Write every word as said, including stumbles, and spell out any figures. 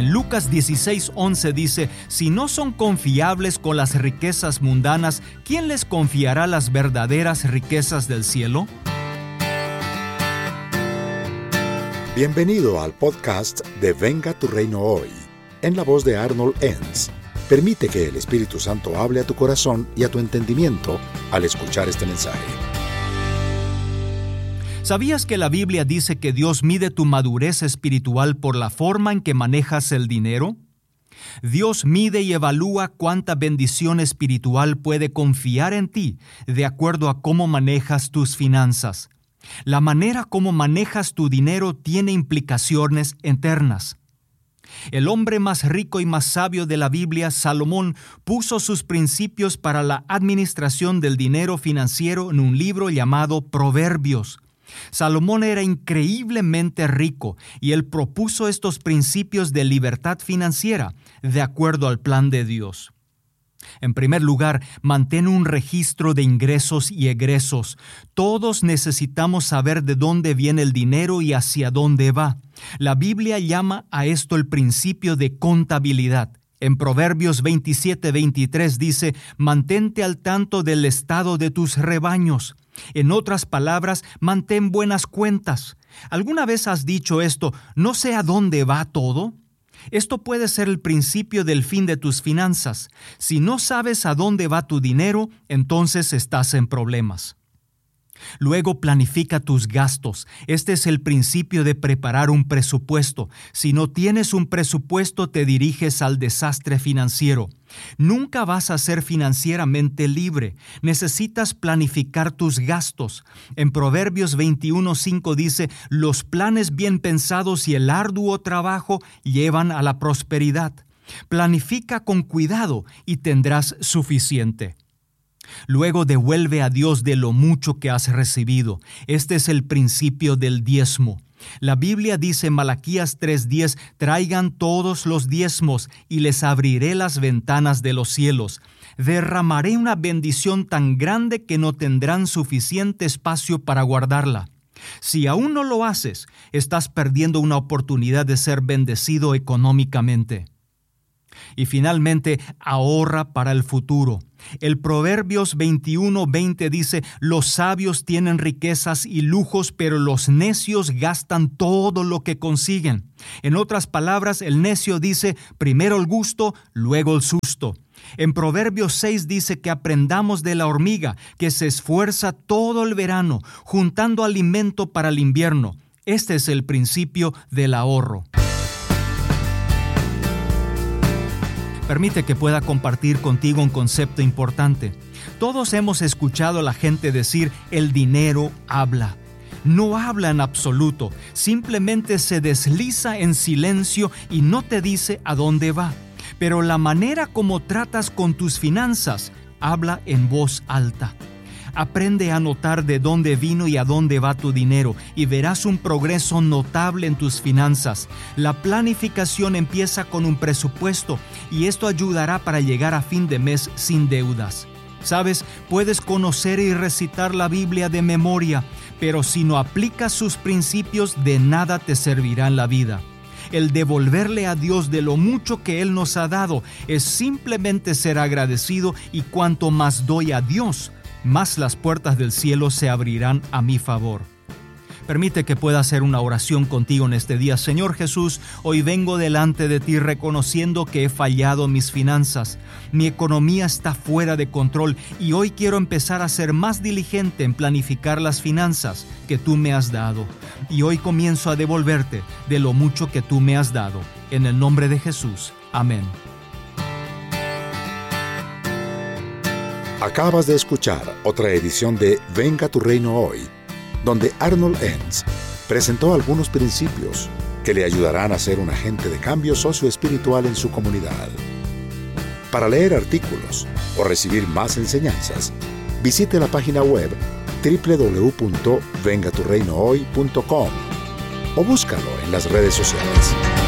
En Lucas dieciséis once dice, si no son confiables con las riquezas mundanas, ¿quién les confiará las verdaderas riquezas del cielo? Bienvenido al podcast de Venga tu Reino Hoy, en la voz de Arnold Enns. Permite que el Espíritu Santo hable a tu corazón y a tu entendimiento al escuchar este mensaje. ¿Sabías que la Biblia dice que Dios mide tu madurez espiritual por la forma en que manejas el dinero? Dios mide y evalúa cuánta bendición espiritual puede confiar en ti de acuerdo a cómo manejas tus finanzas. La manera como manejas tu dinero tiene implicaciones eternas. El hombre más rico y más sabio de la Biblia, Salomón, puso sus principios para la administración del dinero financiero en un libro llamado Proverbios. Salomón era increíblemente rico y él propuso estos principios de libertad financiera de acuerdo al plan de Dios. En primer lugar, mantén un registro de ingresos y egresos. Todos necesitamos saber de dónde viene el dinero y hacia dónde va. La Biblia llama a esto el principio de contabilidad. En Proverbios veintisiete veintitrés dice, mantente al tanto del estado de tus rebaños. En otras palabras, mantén buenas cuentas. ¿Alguna vez has dicho esto, no sé a dónde va todo? Esto puede ser el principio del fin de tus finanzas. Si no sabes a dónde va tu dinero, entonces estás en problemas. Luego planifica tus gastos. Este es el principio de preparar un presupuesto. Si no tienes un presupuesto, te diriges al desastre financiero. Nunca vas a ser financieramente libre. Necesitas planificar tus gastos. En Proverbios veintiuno cinco dice, los planes bien pensados y el arduo trabajo llevan a la prosperidad. Planifica con cuidado y tendrás suficiente. Luego devuelve a Dios de lo mucho que has recibido. Este es el principio del diezmo. La Biblia dice en Malaquías tres diez, traigan todos los diezmos y les abriré las ventanas de los cielos. Derramaré una bendición tan grande que no tendrán suficiente espacio para guardarla. Si aún no lo haces, estás perdiendo una oportunidad de ser bendecido económicamente. Y finalmente, ahorra para el futuro. El Proverbios veintiuno veinte dice, los sabios tienen riquezas y lujos, pero los necios gastan todo lo que consiguen. En otras palabras, el necio dice, primero el gusto, luego el susto. En Proverbios seis dice que aprendamos de la hormiga, que se esfuerza todo el verano, juntando alimento para el invierno. Este es el principio del ahorro. Permite que pueda compartir contigo un concepto importante. Todos hemos escuchado a la gente decir, el dinero habla. No habla en absoluto, simplemente se desliza en silencio y no te dice a dónde va. Pero la manera como tratas con tus finanzas habla en voz alta. Aprende a notar de dónde vino y a dónde va tu dinero y verás un progreso notable en tus finanzas. La planificación empieza con un presupuesto y esto ayudará para llegar a fin de mes sin deudas. ¿Sabes? Puedes conocer y recitar la Biblia de memoria, pero si no aplicas sus principios, de nada te servirá en la vida. El devolverle a Dios de lo mucho que Él nos ha dado es simplemente ser agradecido, y cuanto más doy a Dios, más las puertas del cielo se abrirán a mi favor. Permite que pueda hacer una oración contigo en este día. Señor Jesús, hoy vengo delante de ti reconociendo que he fallado en mis finanzas. Mi economía está fuera de control y hoy quiero empezar a ser más diligente en planificar las finanzas que tú me has dado. Y hoy comienzo a devolverte de lo mucho que tú me has dado. En el nombre de Jesús. Amén. Acabas de escuchar otra edición de Venga tu Reino Hoy, donde Arnold Enns presentó algunos principios que le ayudarán a ser un agente de cambio socioespiritual en su comunidad. Para leer artículos o recibir más enseñanzas, visite la página web doble u doble u doble u punto venga tu reino hoy punto com o búscalo en las redes sociales.